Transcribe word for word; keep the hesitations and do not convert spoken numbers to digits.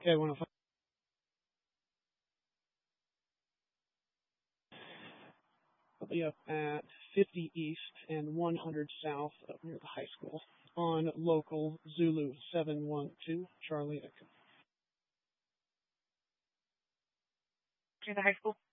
Okay, one oh five. I'll be up at fifty East and one hundred South up near the high school on local Zulu seven one two Charlie Echo. To the high school.